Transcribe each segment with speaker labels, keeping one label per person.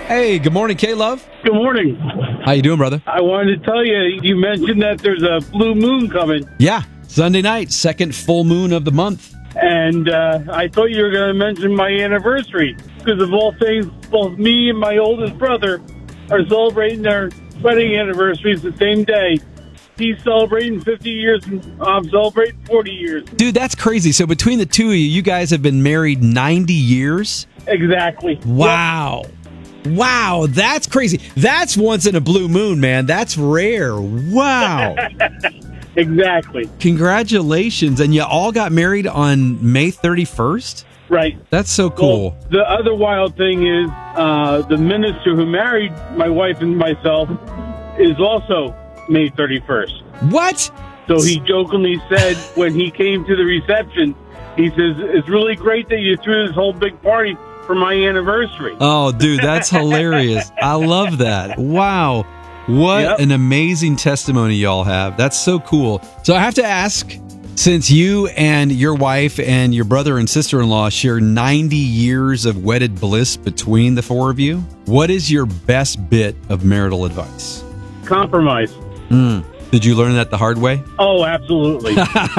Speaker 1: Hey, good morning, K-Love.
Speaker 2: Good morning.
Speaker 1: How you doing, brother?
Speaker 2: I wanted to tell you, you mentioned that there's a blue moon coming.
Speaker 1: Yeah, Sunday night, second full moon of the month.
Speaker 2: And I thought you were going to mention my anniversary. Because of all things, both me and my oldest brother are celebrating their wedding anniversaries the same day. He's celebrating 50 years and I'm celebrating 40 years.
Speaker 1: Dude, that's crazy. So between the two of you, you guys have been married 90 years?
Speaker 2: Exactly.
Speaker 1: Wow. Yep. Wow, that's crazy. That's once in a blue moon, man. That's rare. Wow.
Speaker 2: Exactly.
Speaker 1: Congratulations. And you all got married on May 31st?
Speaker 2: Right.
Speaker 1: That's so cool.
Speaker 2: Well, the other wild thing is the minister who married my wife and myself is also May 31st.
Speaker 1: What?
Speaker 2: So he jokingly said when he came to the reception, he says, it's really great that you threw this whole big party for my anniversary.
Speaker 1: Oh, dude, that's hilarious. I love that. Wow. What an amazing testimony y'all have. That's so cool. So I have to ask, since you and your wife and your brother and sister-in-law share 90 years of wedded bliss between the four of you, what is your best bit of marital advice?
Speaker 2: Compromise.
Speaker 1: Did you learn that the hard way?
Speaker 2: Oh, absolutely.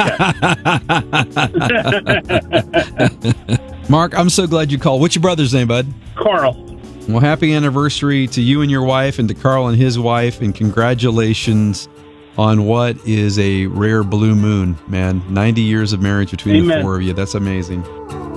Speaker 1: Mark, I'm so glad you called. What's your brother's name, bud?
Speaker 2: Carl.
Speaker 1: Well, happy anniversary to you and your wife and to Carl and his wife, and congratulations on what is a rare blue moon, man. 90 years of marriage between the four of you. That's amazing.